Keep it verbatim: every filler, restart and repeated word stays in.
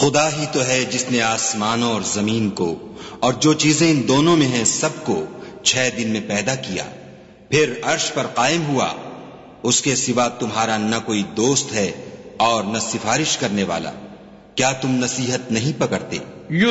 खुदा ही तो है जिसने आसमानों और जमीन को और जो चीजें इन दोनों में हैं सबको छह दिन में पैदा किया, फिर अर्श पर कायम हुआ। उसके सिवा तुम्हारा न कोई दोस्त है और न सिफारिश करने वाला। क्या तुम नसीहत नहीं पकड़ते?